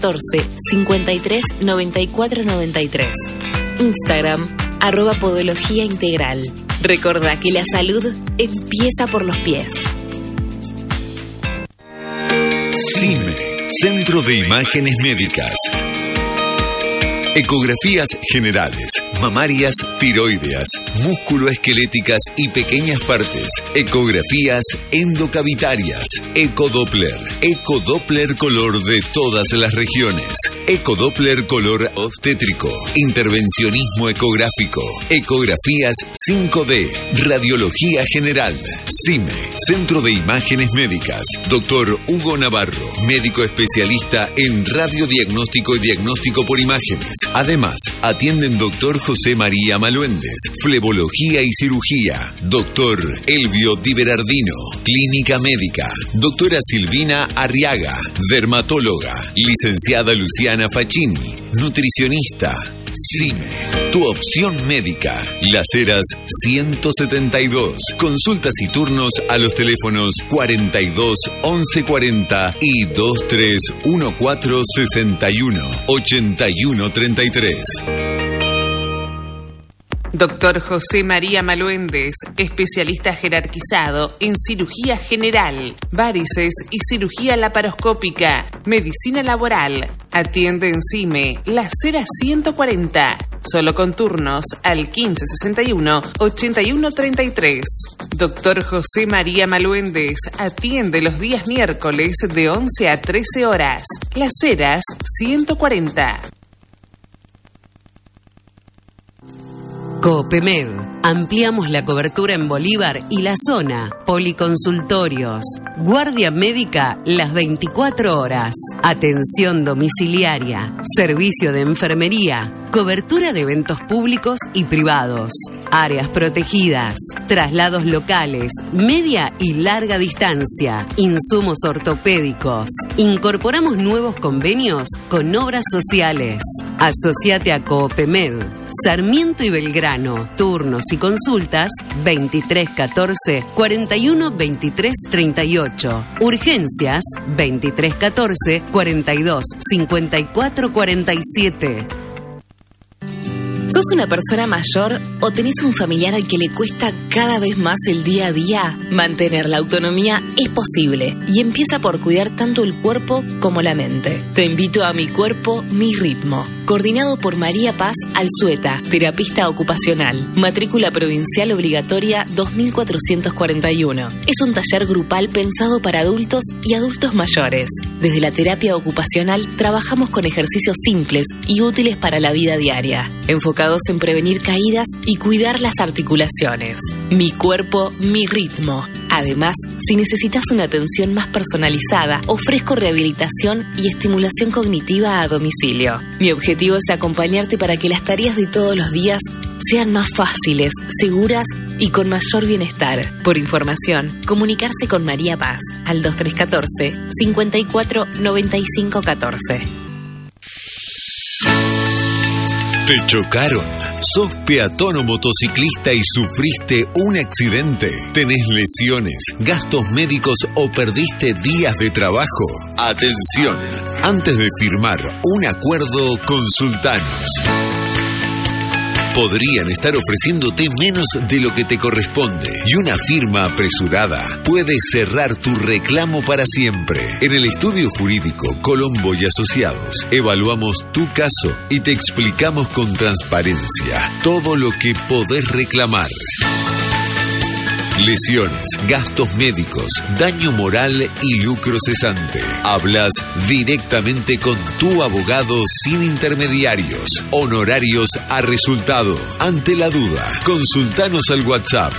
2314-539493. Instagram, @Podología Integral. Recordá que la salud empieza por los pies. CIME, Centro de Imágenes Médicas. Ecografías generales, mamarias, tiroideas, músculoesqueléticas y pequeñas partes. Ecografías endocavitarias. Ecodoppler. Ecodoppler color de todas las regiones. Ecodoppler color obstétrico. Intervencionismo ecográfico. Ecografías 5D. Radiología general. CIME, Centro de Imágenes Médicas. Dr. Hugo Navarro, médico especialista en radiodiagnóstico y diagnóstico por imágenes. Además, atienden Dr. José María Maluendes, flebología y cirugía. Dr. Elvio Di Berardino, clínica médica. Doctora Silvina Arriaga, dermatóloga. Licenciada Luciana Facchini, nutricionista. CIME, tu opción médica. Las Heras 172. Consultas y turnos a los teléfonos 42 11 40 y 23 14 61 81 33. Doctor José María Maluendes, especialista jerarquizado en cirugía general, varices y cirugía laparoscópica, medicina laboral. Atiende en CIME, Las Heras 140, solo con turnos al 1561-8133. Doctor José María Maluendes atiende los días miércoles de 11 a 13 horas. Las Heras 140. Coopemed. Ampliamos la cobertura en Bolívar y la zona. Policonsultorios. Guardia médica las 24 horas. Atención domiciliaria. Servicio de enfermería. Cobertura de eventos públicos y privados. Áreas protegidas. Traslados locales. Media y larga distancia. Insumos ortopédicos. Incorporamos nuevos convenios con obras sociales. Asociate a Coopemed. Sarmiento y Belgrano. Turnos y consultas 2314 41 23 38. Urgencias 2314 42 54 47. ¿Sos una persona mayor o tenés un familiar al que le cuesta cada vez más el día a día? Mantener la autonomía es posible y empieza por cuidar tanto el cuerpo como la mente. Te invito a Mi Cuerpo, Mi Ritmo, coordinado por María Paz Alzueta, terapista ocupacional, matrícula provincial obligatoria 2441. Es un taller grupal pensado para adultos y adultos mayores. Desde la terapia ocupacional trabajamos con ejercicios simples y útiles para la vida diaria, enfocados en prevenir caídas y cuidar las articulaciones. Mi Cuerpo, Mi Ritmo. Además, si necesitas una atención más personalizada, ofrezco rehabilitación y estimulación cognitiva a domicilio. Mi objetivo es acompañarte para que las tareas de todos los días sean más fáciles, seguras y con mayor bienestar. Por información, comunicarse con María Paz al 2314 54 95 14. ¿Te chocaron? ¿Sos peatón o motociclista y sufriste un accidente? ¿Tenés lesiones, gastos médicos o perdiste días de trabajo? Atención, antes de firmar un acuerdo, consultanos. Podrían estar ofreciéndote menos de lo que te corresponde y una firma apresurada puede cerrar tu reclamo para siempre. En el estudio jurídico Colombo y Asociados evaluamos tu caso y te explicamos con transparencia todo lo que podés reclamar. Lesiones, gastos médicos, daño moral y lucro cesante. Hablas directamente con tu abogado sin intermediarios. Honorarios a resultado. Ante la duda, consultanos al WhatsApp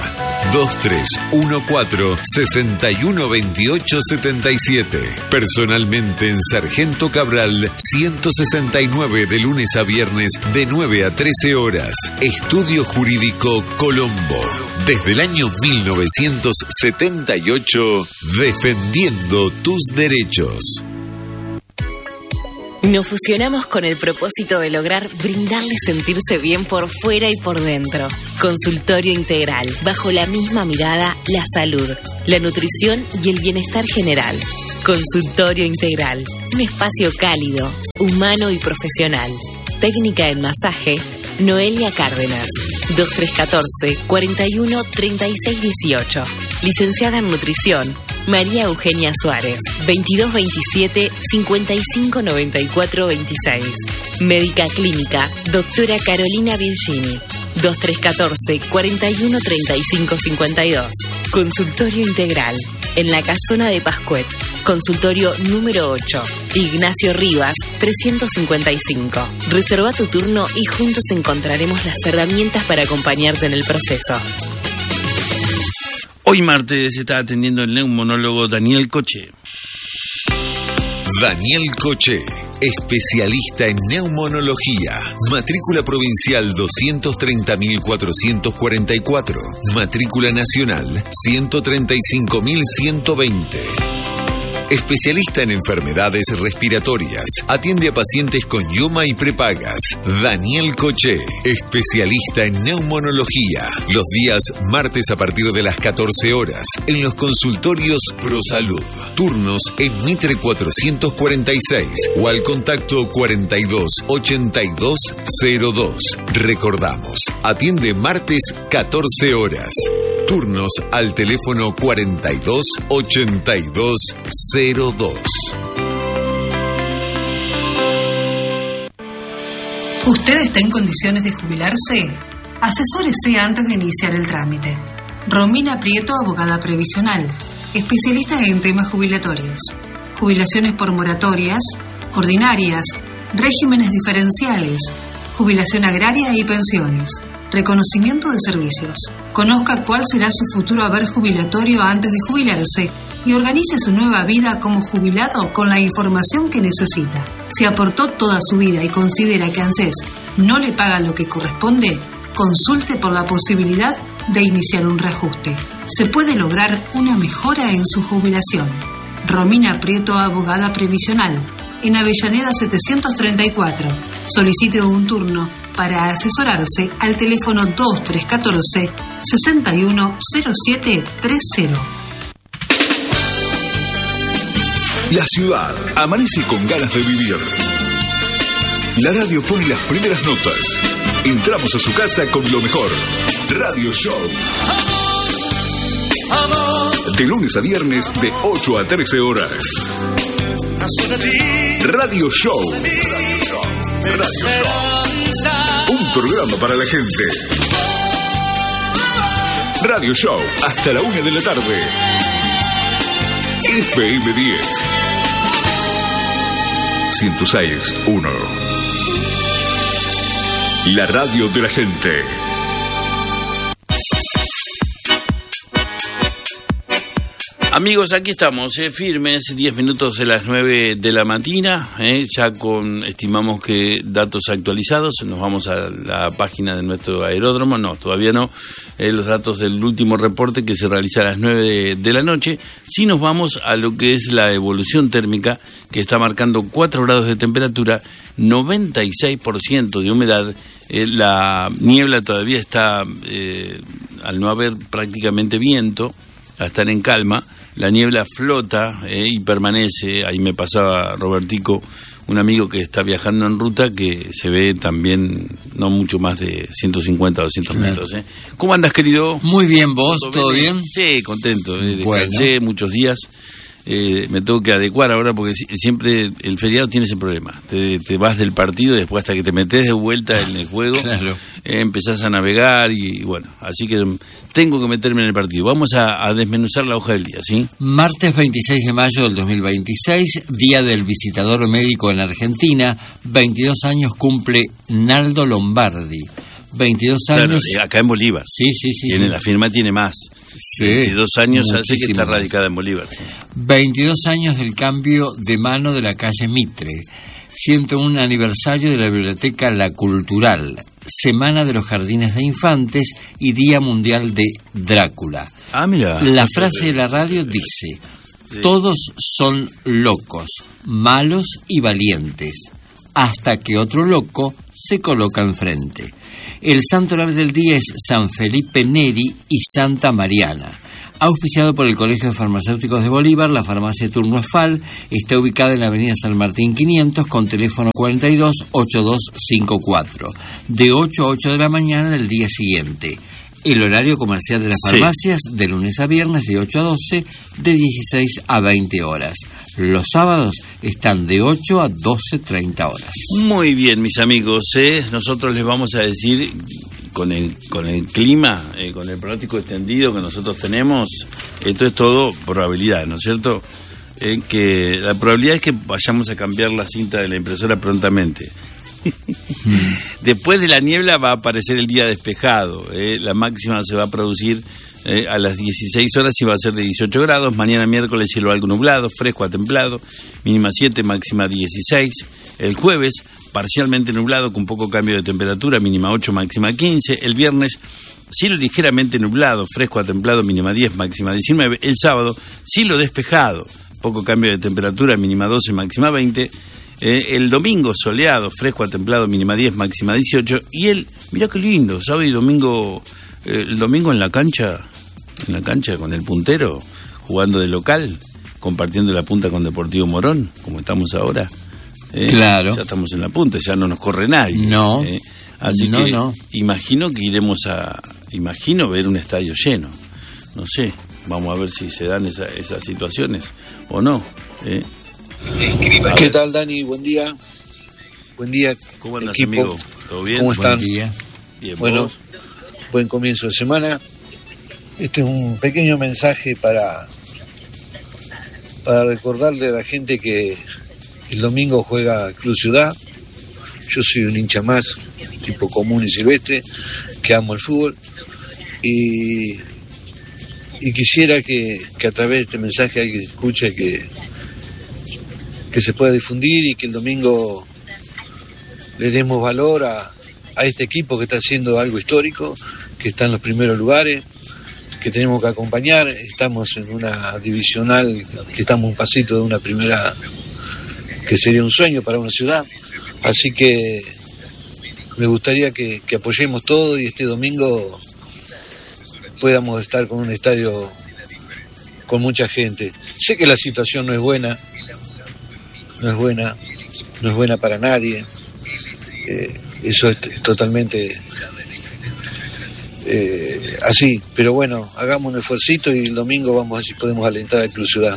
2314-612877. Personalmente en Sargento Cabral 169 de lunes a viernes de 9 a 13 horas. Estudio Jurídico Colombo. Desde el año 1978, defendiendo tus derechos. Nos fusionamos con el propósito de lograr brindarle sentirse bien por fuera y por dentro. Consultorio integral, bajo la misma mirada, la salud, la nutrición y el bienestar general. Consultorio Integral. Un espacio cálido, humano y profesional. Técnica en masaje, Noelia Cárdenas. 2314-413618. Licenciada en Nutrición, María Eugenia Suárez. 2227-559426. Médica Clínica, Doctora Carolina Virgini. 2314-413552. Consultorio Integral, en la Casona de Pascuet. Consultorio número 8, Ignacio Rivas, 355. Reserva tu turno y juntos encontraremos las herramientas para acompañarte en el proceso. Hoy martes está atendiendo el neumonólogo Daniel Coche. Daniel Coche, especialista en neumonología. Matrícula provincial 230.444. Matrícula nacional 135.120. Especialista en enfermedades respiratorias. Atiende a pacientes con IOMA y prepagas. Daniel Coche, especialista en neumonología. Los días martes a partir de las 14 horas en los consultorios ProSalud. Turnos en Mitre 446 o al contacto 428202. Recordamos, atiende martes 14 horas. Turnos al teléfono 428202. ¿Usted está en condiciones de jubilarse? Asesórese antes de iniciar el trámite. Romina Prieto, abogada previsional, especialista en temas jubilatorios, jubilaciones por moratorias, ordinarias, regímenes diferenciales, jubilación agraria y pensiones. Reconocimiento de servicios. Conozca cuál será su futuro haber jubilatorio antes de jubilarse y organice su nueva vida como jubilado con la información que necesita. Si aportó toda su vida y considera que ANSES no le paga lo que corresponde, consulte por la posibilidad de iniciar un reajuste. Se puede lograr una mejora en su jubilación. Romina Prieto, abogada previsional, en Avellaneda 734. Solicite un turno para asesorarse al teléfono 2314-610730. La ciudad amanece con ganas de vivir. La radio pone las primeras notas. Entramos a su casa con lo mejor. Radio Show. De lunes a viernes de 8 a 13 horas. Radio Show. Radio Show. Un programa para la gente. Radio Show, hasta la 1 de la tarde. FM 10. 106.1. La radio de la gente. Amigos, aquí estamos, firmes, 10 minutos de las 9 de la mañana, ya estimamos que datos actualizados, nos vamos a la página de nuestro aeródromo, no, todavía no, los datos del último reporte que se realiza a las 9 de la noche, sí nos vamos a lo que es la evolución térmica, que está marcando 4 grados de temperatura, 96% de humedad, la niebla todavía está, al no haber prácticamente viento, a estar en calma, la niebla flota y permanece. Ahí me pasaba Robertico, un amigo que está viajando en ruta, que se ve también no mucho más de 150 o 200 metros. ¿Cómo andas, querido? Muy bien, ¿vos? ¿Todo bien? Sí, contento. Bueno. Descansé muchos días. Me tengo que adecuar ahora porque siempre el feriado tiene ese problema. Te vas del partido y después hasta que te metes de vuelta en el juego, claro. Empezás a navegar y bueno, así que tengo que meterme en el partido. Vamos a desmenuzar la hoja del día, ¿sí? Martes 26 de mayo del 2026, Día del Visitador Médico en Argentina. 22 años cumple Naldo Lombardi. 22 años... Claro, acá en Bolívar. Sí. La firma tiene más. Sí, 22 años hace que está radicada en Bolívar. 22 años del cambio de mano de la calle Mitre. 101 aniversario de la Biblioteca La Cultural. Semana de los Jardines de Infantes y Día Mundial de Drácula. Ah, mira. La frase de la radio dice: sí. Todos son locos, malos y valientes, hasta que otro loco se coloca enfrente. El santo oral del día es San Felipe Neri y Santa Mariana. Auspiciado por el Colegio de Farmacéuticos de Bolívar, la farmacia Turno Afal está ubicada en la avenida San Martín 500 con teléfono 428254, de 8 a 8 de la mañana del día siguiente. El horario comercial de las farmacias, de lunes a viernes, de 8 a 12, de 16 a 20 horas. Los sábados están de 8 a 12:30 horas. Muy bien, mis amigos, nosotros les vamos a decir, con el clima, con el pronóstico extendido que nosotros tenemos, esto es todo probabilidad, ¿no es cierto? Que la probabilidad es que vayamos a cambiar la cinta de la impresora prontamente. Después de la niebla va a aparecer el día despejado, la máxima se va a producir a las 16 horas y va a ser de 18 grados. Mañana miércoles cielo algo nublado, fresco a templado, mínima 7, máxima 16. El jueves parcialmente nublado con poco cambio de temperatura, mínima 8, máxima 15. El viernes cielo ligeramente nublado, fresco a templado, mínima 10, máxima 19. El sábado cielo despejado, poco cambio de temperatura, mínima 12, máxima 20. El domingo soleado, fresco a templado, mínima 10, máxima 18. Y mirá qué lindo, sábado y domingo, el domingo en la cancha con el puntero, jugando de local, compartiendo la punta con Deportivo Morón, como estamos ahora. Claro. Ya estamos en la punta, ya no nos corre nadie. No. Así que imagino que imagino ver un estadio lleno. No sé, vamos a ver si se dan esas situaciones o no. ¿Qué tal, Dani? Buen día. Buen día. ¿Cómo andas, equipo? amigo? ¿Todo bien? ¿Cómo están? Buen día. Bien, bueno, ¿vos? Buen comienzo de semana. Este es un pequeño mensaje para recordarle a la gente que el domingo juega Club Ciudad. Yo soy un hincha más, tipo común y silvestre, que amo el fútbol. Y quisiera que a través de este mensaje alguien escuche que se pueda difundir y que el domingo le demos valor a este equipo que está haciendo algo histórico, que está en los primeros lugares, que tenemos que acompañar. Estamos en una divisional, que estamos un pasito de una primera, que sería un sueño para una ciudad. Así que me gustaría que apoyemos todo y este domingo podamos estar con un estadio con mucha gente. Sé que la situación no es buena para nadie. Eso es totalmente así, pero bueno, hagamos un esfuercito y el domingo vamos a ver si podemos alentar al Club Ciudad,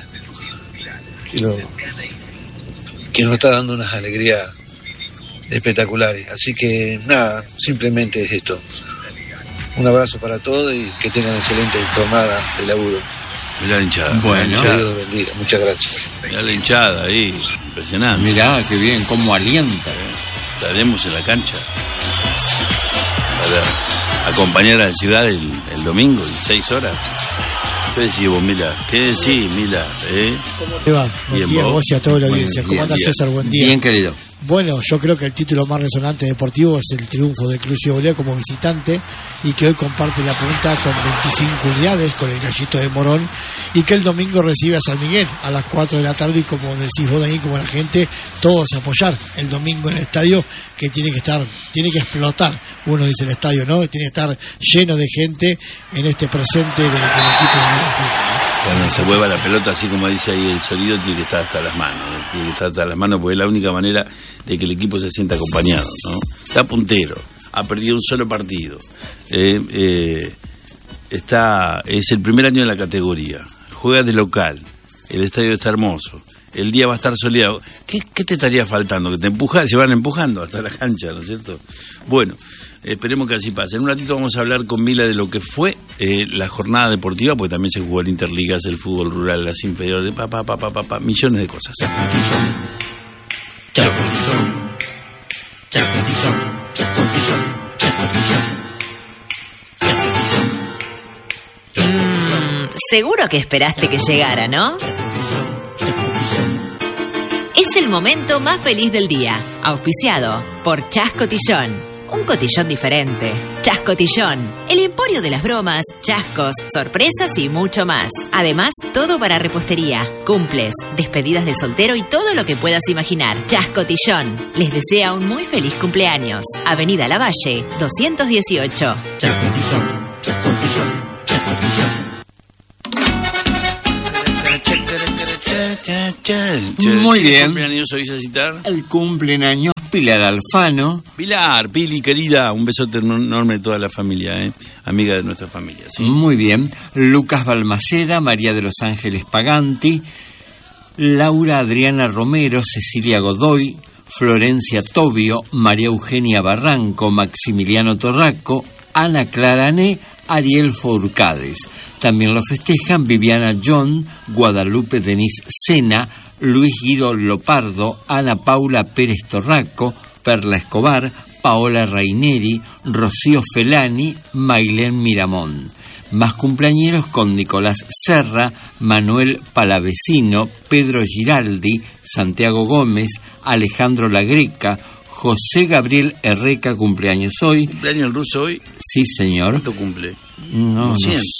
que nos está dando unas alegrías espectaculares. Así que nada, simplemente es esto. Un abrazo para todos y que tengan excelente jornada de laburo. Mirá la hinchada. Bueno. Que Dios los bendiga. Muchas gracias. Mirá la hinchada ahí, impresionante. Mirá, qué bien, cómo alienta. Estaremos en la cancha para acompañar a la ciudad el domingo, 16 horas. ¿Qué decís vos, Mila? ¿Qué decís, Mila? ¿Cómo te va? Buen día, vos y a toda la audiencia. ¿Cómo andás, César? Buen día. Bien, querido. Bueno, yo creo que el título más resonante deportivo es el triunfo de Club Ciudad Bolívar como visitante y que hoy comparte la punta con 25 unidades con el Gallito de Morón y que el domingo recibe a San Miguel a las 4 de la tarde y como decís vos ahí, como la gente, todos apoyar el domingo en el estadio que tiene que explotar, uno dice el estadio, ¿no? Tiene que estar lleno de gente en este presente del equipo de Cuando se mueva la pelota, así como dice ahí el sonido, tiene que estar hasta las manos. Tiene que estar hasta las manos porque es la única manera de que el equipo se sienta acompañado, ¿no? Está puntero, ha perdido un solo partido. Es el primer año de la categoría. Juega de local. El estadio está hermoso. El día va a estar soleado. ¿Qué te estaría faltando? Que se van empujando hasta la cancha, ¿no es cierto? Bueno, esperemos que así pase. En un ratito vamos a hablar con Mila de lo que fue la jornada deportiva, porque también se jugó el Interligas, el fútbol rural, las inferiores, millones de cosas. Seguro que esperaste que llegara, ¿no? Es el momento más feliz del día, auspiciado por Chas Cotillón. Un cotillón diferente. Chas Cotillón, el emporio de las bromas, chascos, sorpresas y mucho más. Además, todo para repostería, cumples, despedidas de soltero y todo lo que puedas imaginar. Chas Cotillón les desea un muy feliz cumpleaños. Avenida Lavalle, 218. Chas Cotillón, Chas Cotillón, Chas Cotillón. Muy bien. ¿Cumpleaños hoy a citar? El cumpleaños Pilar Alfano. Pilar, Pili, querida, un besote enorme de toda la familia, amiga de nuestra familia. ¿Sí? Muy bien. Lucas Balmaceda, María de los Ángeles Paganti, Laura Adriana Romero, Cecilia Godoy, Florencia Tobio, María Eugenia Barranco, Maximiliano Torraco, Ana Clara Ané, Ariel Fourcades. También lo festejan Viviana John, Guadalupe Denise Sena, Luis Guido Lopardo, Ana Paula Pérez Torraco, Perla Escobar, Paola Raineri, Rocío Felani, Mailén Miramón. Más cumpleañeros con Nicolás Serra, Manuel Palavecino, Pedro Giraldi, Santiago Gómez, Alejandro Lagreca, José Gabriel Herreca, cumpleaños hoy. ¿Cumpleaños el ruso hoy? Sí, señor. ¿Cuánto cumple? No,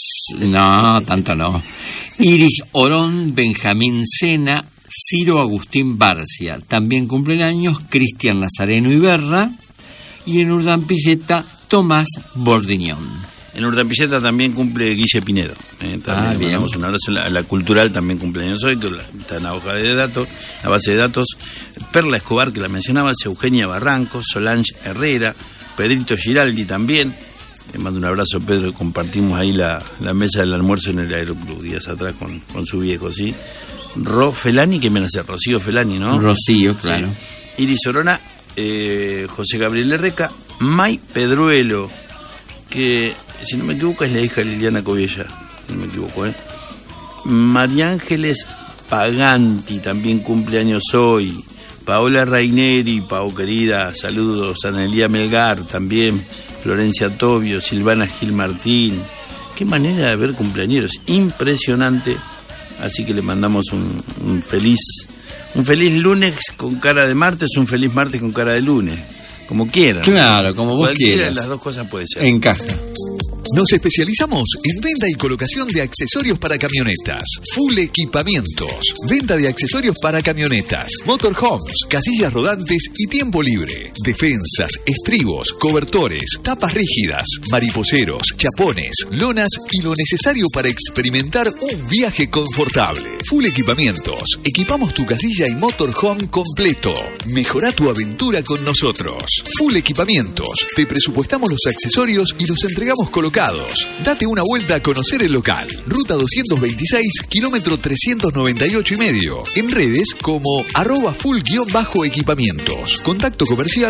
tanto no. Iris Orón, Benjamín Sena, Ciro Agustín Barcia. También cumplen años Cristian Nazareno Iberra y en Urdampilleta Tomás Bordiñón. En Urdampilleta también cumple Guille Pinedo. También le mandamos un abrazo. La Cultural también cumpleaños hoy, que está en la hoja de datos, la base de datos. Perla Escobar, que la mencionabas, Eugenia Barranco, Solange Herrera, Pedrito Giraldi también. Le mando un abrazo, Pedro, compartimos ahí la mesa del almuerzo en el Aeroclub, días atrás con su viejo, ¿sí? Ro Felani, que me nace Rocío Felani, ¿no? Rocío, claro. Sí. Iris Orona, José Gabriel Herreca, May Pedruelo, que si no me equivoco es la hija de Liliana Coviella, si no me equivoco, María Ángeles Paganti también cumpleaños hoy. Paola Raineri, Pau querida, saludos. Anelía Melgar también, Florencia Tobio, Silvana Gil Martín. Qué manera de ver cumpleañeros, impresionante. Así que le mandamos un feliz lunes con cara de martes, un feliz martes con cara de lunes, como quieran. Claro, como vos Cualquiera quieras. de las dos cosas puede ser. Encaja. Nos especializamos en venta y colocación de accesorios para camionetas. Full Equipamientos. Venta de accesorios para camionetas. Motorhomes, casillas rodantes y tiempo libre. Defensas, estribos, cobertores, tapas rígidas, mariposeros, chapones, lonas y lo necesario para experimentar un viaje confortable. Full Equipamientos. Equipamos tu casilla y motorhome completo. Mejora tu aventura con nosotros. Full Equipamientos. Te presupuestamos los accesorios y los entregamos colocados. Date una vuelta a conocer el local. Ruta 226, kilómetro 398,5. En redes como @full_equipamientos. Contacto comercial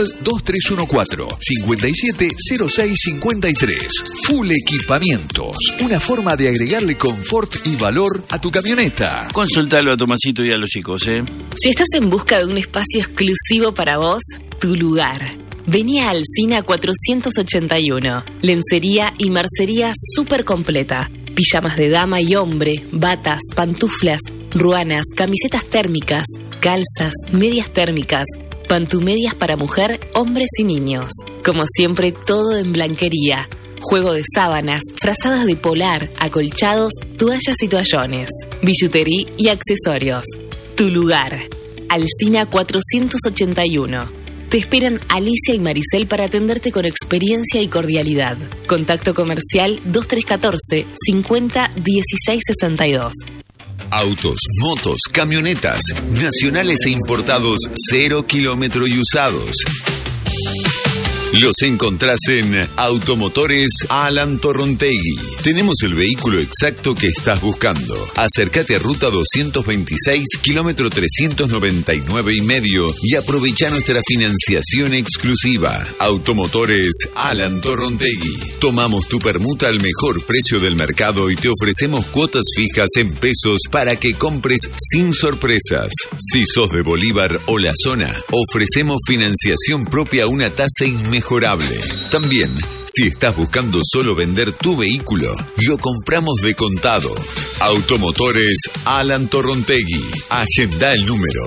2314-570653. Full Equipamientos. Una forma de agregarle confort y valor a tu camioneta. Consultalo a Tomasito y a los chicos, Si estás en busca de un espacio exclusivo para vos, tu lugar. Vení a Alsina 481, lencería y mercería súper completa. Pijamas de dama y hombre, batas, pantuflas, ruanas, camisetas térmicas, calzas, medias térmicas, pantumedias para mujer, hombres y niños. Como siempre, todo en blanquería. Juego de sábanas, frazadas de polar, acolchados, toallas y toallones, billutería y accesorios. Tu lugar. Alsina 481. Te esperan Alicia y Maricel para atenderte con experiencia y cordialidad. Contacto comercial 2314 50 16 62. Autos, motos, camionetas, nacionales e importados 0 kilómetro y usados. Los encontrás en Automotores Alan Torrontegui. Tenemos el vehículo exacto que estás buscando. Acércate a ruta 226, kilómetro 399,5 y aprovecha nuestra financiación exclusiva. Automotores Alan Torrontegui. Tomamos tu permuta al mejor precio del mercado y te ofrecemos cuotas fijas en pesos para que compres sin sorpresas. Si sos de Bolívar o la zona, ofrecemos financiación propia a una tasa inmejorable. También, si estás buscando solo vender tu vehículo, lo compramos de contado. Automotores Alan Torrontegui. Agenda el número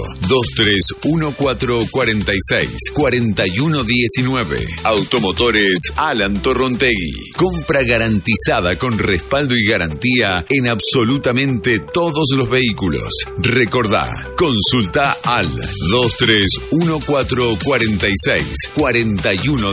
2314464119. Automotores Alan Torrontegui. Compra garantizada con respaldo y garantía en absolutamente todos los vehículos. Recordá, consulta al 2314464119.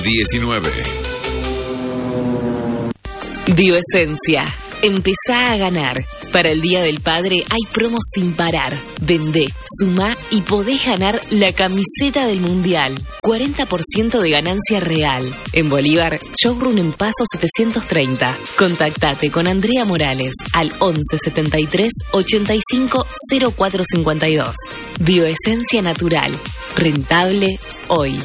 Bioesencia. Empezá a ganar. Para el Día del Padre hay promos sin parar. Vendé, sumá y podés ganar la camiseta del Mundial. 40% de ganancia real. En Bolívar, showroom en Paso 730. Contactate con Andrea Morales al 11 73 85 04 52. Bioesencia natural. Rentable hoy.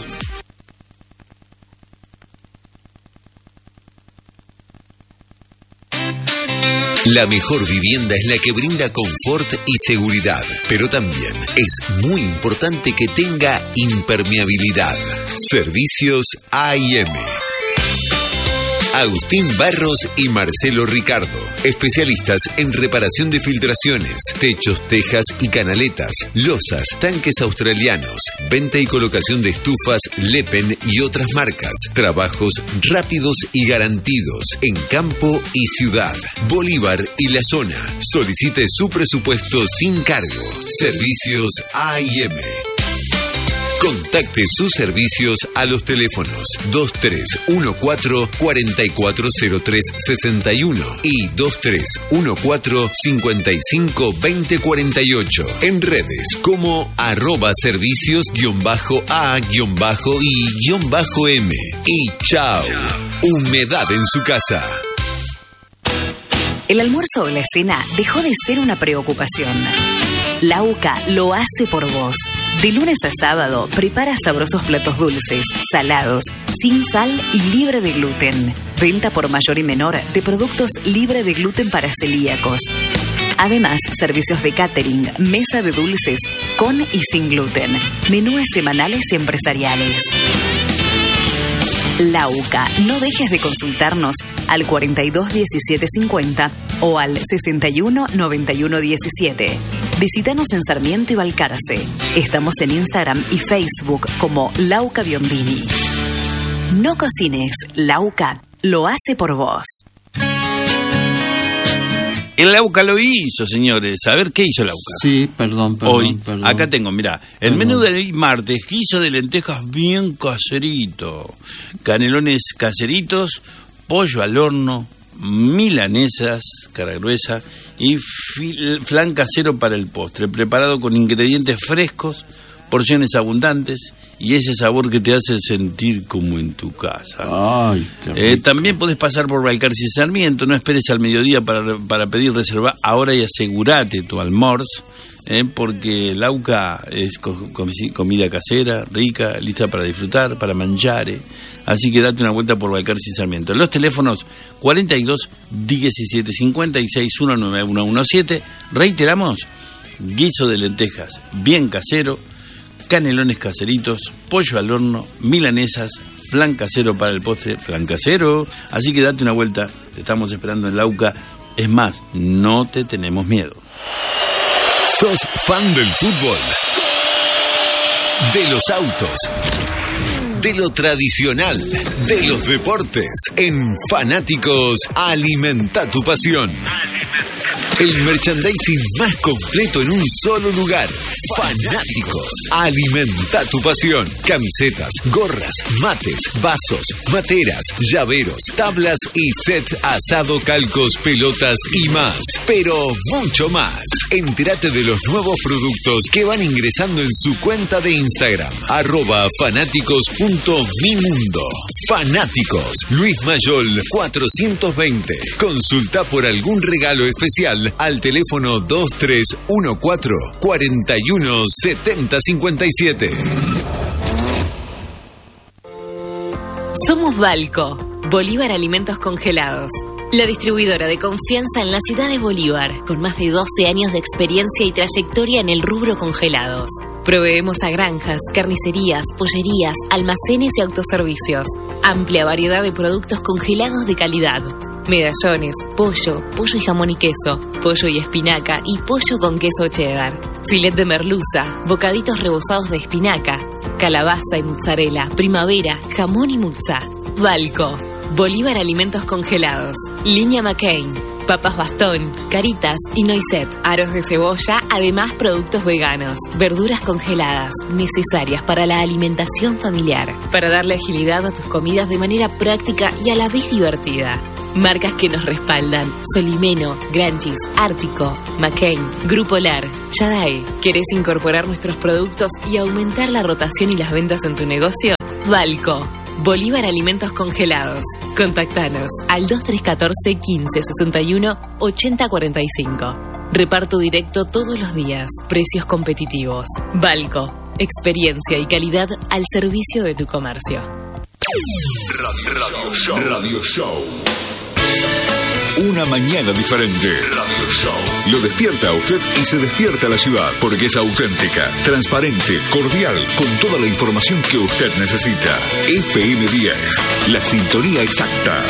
La mejor vivienda es la que brinda confort y seguridad, pero también es muy importante que tenga impermeabilidad. Servicios A&M. Agustín Barros y Marcelo Ricardo, especialistas en reparación de filtraciones, techos, tejas y canaletas, losas, tanques australianos, venta y colocación de estufas Lepen y otras marcas, trabajos rápidos y garantidos en campo y ciudad, Bolívar y la zona. Solicite su presupuesto sin cargo. Servicios A&M. Contacte sus servicios a los teléfonos 2314-440361 y 2314-552048. En redes como @servicios_A_I_M. Y chao. Humedad en su casa. El almuerzo o la cena dejó de ser una preocupación. Lauca lo hace por vos. De lunes a sábado, prepara sabrosos platos dulces, salados, sin sal y libre de gluten. Venta por mayor y menor de productos libre de gluten para celíacos. Además, servicios de catering, mesa de dulces con y sin gluten, menúes semanales y empresariales. Lauca, no dejes de consultarnos al 42 17 50 o al 61 91 17. Visítanos en Sarmiento y Balcarce. Estamos en Instagram y Facebook como Lauca Biondini. No cocines, Lauca lo hace por vos. El Lauca lo hizo, señores. A ver, ¿qué hizo Lauca? Sí, perdón. Hoy, acá tengo, mirá, el menú del martes, guiso de lentejas bien caserito, canelones caseritos, pollo al horno, milanesas, cara gruesa, y flan casero para el postre, preparado con ingredientes frescos, porciones abundantes y ese sabor que te hace sentir como en tu casa. Ay, qué rico. También podés pasar por Balcarce y Sarmiento, no esperes al mediodía para pedir reserva ahora y asegurate tu almuerzo, porque Lauca es comida casera, rica, lista para disfrutar, para mangiare. Así que date una vuelta por Balcarce y Sarmiento. Los teléfonos 42 17 56 19117. Reiteramos, guiso de lentejas bien casero, canelones caseritos, pollo al horno, milanesas, flan casero para el postre, flan casero. Así que date una vuelta, te estamos esperando en Lauca. Es más, no te tenemos miedo. ¿Sos fan del fútbol? De los autos, de lo tradicional, de los deportes. En Fanáticos, alimenta tu pasión. El merchandising más completo en un solo lugar. Fanáticos, alimenta tu pasión. Camisetas, gorras, mates, vasos, materas, llaveros, tablas y set asado, calcos, pelotas y más. Pero mucho más. Entérate de los nuevos productos que van ingresando en su cuenta de Instagram, @fanáticos.mimundo. Fanáticos, Luis Mayol 420. Consulta por algún regalo especial al teléfono 2314 41 70 57. Somos Balco, Bolívar Alimentos Congelados. La distribuidora de confianza en la ciudad de Bolívar, con más de 12 años de experiencia y trayectoria en el rubro congelados. Proveemos a granjas, carnicerías, pollerías, almacenes y autoservicios. Amplia variedad de productos congelados de calidad. Medallones, pollo y jamón y queso, pollo y espinaca y pollo con queso cheddar. Filet de merluza, bocaditos rebozados de espinaca, calabaza y mozzarella, primavera, jamón y muzza. Balco, Bolívar Alimentos Congelados. Línea McCain, papas bastón, caritas y noisette, aros de cebolla, además productos veganos, verduras congeladas, necesarias para la alimentación familiar, para darle agilidad a tus comidas de manera práctica y a la vez divertida. Marcas que nos respaldan: Solimeno, Granchis, Ártico, McCain, Grupo Lar, Chadae. ¿Querés incorporar nuestros productos y aumentar la rotación y las ventas en tu negocio? Balco, Bolívar Alimentos Congelados. Contactanos al 2314 15 61 80 45. Reparto directo todos los días. Precios competitivos. Balco, experiencia y calidad al servicio de tu comercio. Radio Show. Una mañana diferente. Radio Show. Lo despierta a usted y se despierta la ciudad, porque es auténtica, transparente, cordial, con toda la información que usted necesita. FM 10, la sintonía exacta.